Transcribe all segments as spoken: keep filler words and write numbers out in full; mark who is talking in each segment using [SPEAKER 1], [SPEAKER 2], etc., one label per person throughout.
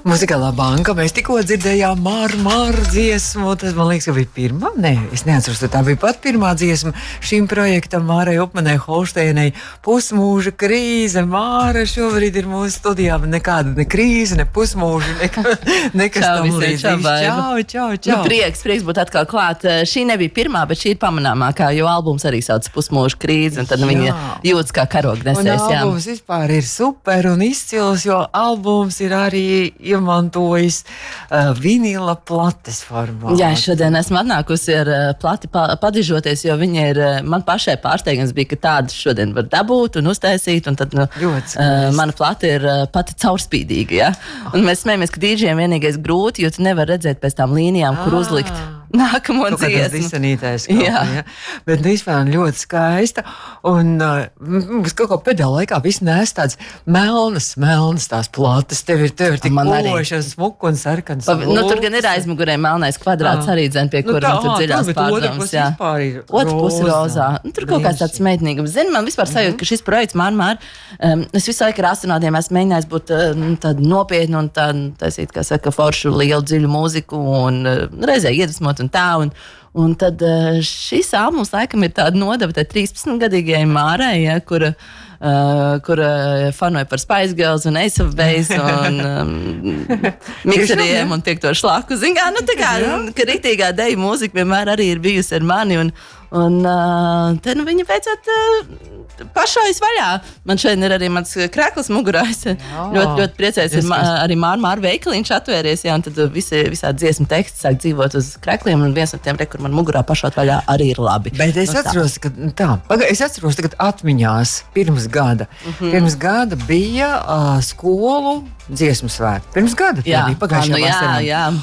[SPEAKER 1] Muzikālā banka. Mēs tikko dzirdējām Māru Māru dziesmu. Tas, man liekas, ka bija pirmā. Nē, es neatceros, tā bija pat pirmā dziesma šim projektam Mārai Upmanai Holšteinai. Pusmūža krīze. Māra šobrīd ir mūsu studijā. Nekāda ne krīze, ne pusmūža, neka, nekas
[SPEAKER 2] Čau,
[SPEAKER 1] tam
[SPEAKER 2] visiem,
[SPEAKER 1] līdzīgs.
[SPEAKER 2] čau, Baiba.
[SPEAKER 1] Čau, čau, čau.
[SPEAKER 2] Nu, prieks, prieks būt atkal klāt. Šī nebija pirmā, bet šī ir pamanāmākā, jo albums arī sauc Pusmūža krīze, un tad nu, viņa jūtas kā karognesējs.
[SPEAKER 1] Un albums vispār ir super un izcils, jo albums ir arī iemantojis uh, vinila plates formā.
[SPEAKER 2] Jā, šodien esmu atnākusi ar uh, plati pa, padižoties, jo viņa ir, uh, man pašai pārsteigums bija, ka tādas šodien var dabūt un uztaisīt, un tad, nu, uh, mana plati ir uh, pati caurspīdīga, ja? Un mēs smējamies, ka dīdžiem vienīgais grūti, jo tu nevar redzēt pēc tām līnijām, kur uzlikt nākamo dziesmu.
[SPEAKER 1] Disanītais kaut kā, ja. Bet vispār ļoti skaista. Un mums uh, kaut kā pēdējā laikā viss nes tāds melnas, melnas tās plates. Tev ir, tev ir tik koši un smuku un sarkans.
[SPEAKER 2] Pa, nu, tur gan ir aizmugurē melnais kvadrāts ah. arī dzen, pie kura nu, tur dziļās pārdomas. Otra puse rozā. Nu, tur kaut kāds tāds meitnīgums. Zini, man vispār sajūt, mm-hmm. ka šis projekts Māra Māra, um, es visu laiku ar astronautiem esmu mēģinājis būt uh, tādu nopietnu un tādu, taisīt, kā saka, foršu, lielu, dziļu mūziku un uh, reizē iedvesmot un tā, un, un tad šis albums laikam ir tāda nodeva tai trīspadsmitgadīgajai Mārai, ja, kura, uh, kura fanoja par Spice Girls un Ace of Base un um, mikseriem un tiek to šlaku. Zin kā, nu tā kā, ka ritīgā deju mūzika vienmēr arī ir bijusi ar mani, un, un uh, te nu viņa beidzot uh, pašais vaļā. Man šeit ir arī mans krekls mugurā. Es ļoti, ļoti priecājos, ir arī Māra Māra veikaliņš atvēries, jā, un tad visi, visā dziesmu teksti sāk dzīvot uz krekliem, un viens no tiem, re, kur man mugurā pašot vaļā, arī ir labi.
[SPEAKER 1] Bet es no atceros, ka tā, es atceros tagad atmiņās pirms gada. Mm-hmm. Pirms gada bija uh, skolu dziesmu svētki. Pirms gada jā, bija pagājušajā
[SPEAKER 2] nu,
[SPEAKER 1] vasarā.
[SPEAKER 2] Jā, jā.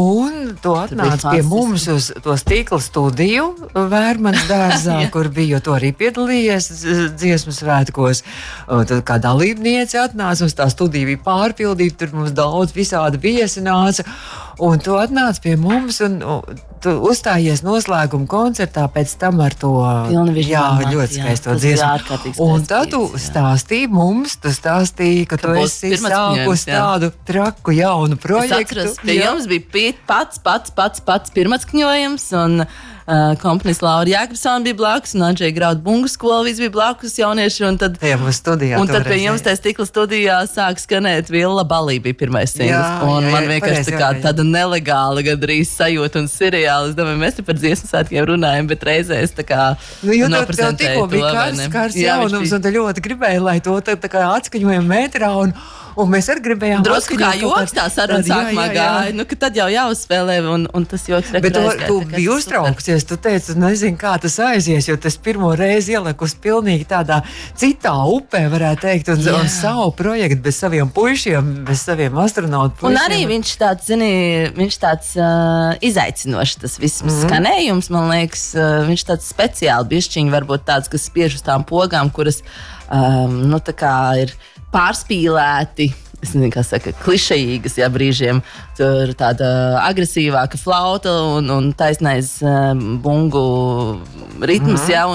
[SPEAKER 1] Un to atnāca pie mums uz to stīkla studiju Vērmanas dārzā, kur bija, jo to arī piedalījies dziesmu svētkos. Un tad kā dalībniece atnāca, mums tā studija bija pārpildīta, tur mums daudz visādi viesi nāca. Un tu atnāc pie mums un, un tu uzstājies noslēguma koncertā pēc tam ar to jā, ļoti skaisto dziesmu. Un tad tu stāstīji mums, tu stāstīji, ka, ka tu esi sākus tādu traku jaunu projektu.
[SPEAKER 2] Es atceros, pie jums bija pats, pats, pats, pats pirmatskņojums un Uh, komponijas Laura Jākapsona bija blakus, un Andžeja Grauda bungu skola viss bija blakus jaunieši, un tad,
[SPEAKER 1] studijā,
[SPEAKER 2] un tad pie jums tajā stikla studijā sāk skanēt Villa Balī bija pirmais singls, un jā, man vienkārši tā kā tāda nelegāla gandrīz sajūta un seriāla. Es domāju, mēs te par dziesmu svētkiem runājam, bet reizēs tā kā
[SPEAKER 1] nu, jo tev tikko bija kārs, kārs jaunums, un te ļoti gribēja, lai to tā, tā kā atskaņojam metrā, un Un mēs arī gribējām
[SPEAKER 2] drusku kā joks tā saruna sākumā gāja, nu, ka tad jau jāuzspēlē, un, un tas joks
[SPEAKER 1] bet tu, tu biji uztraukusies, tu teici, tu nezini, kā tas aizies, jo tas pirmo reizi ielikus pilnīgi tādā citā upē, varētu teikt, un, un savu projektu bez saviem puišiem, bez saviem astronautu puišiem.
[SPEAKER 2] Un arī viņš tāds, zini, viņš tāds uh, izaicinošs, tas viss mm-hmm. skanējums, man liekas, uh, viņš tāds speciāli bišķiņi, varbūt tāds, kas spiež uz tām pogām, kuras, um, nu, tā kā ir pārspīlēti, es nezinu, kā saka, klišejīgas, jā, brīžiem. Tur tāda agresīvāka flauta un, un taisnais um, bungu ritms, mm-hmm. jā,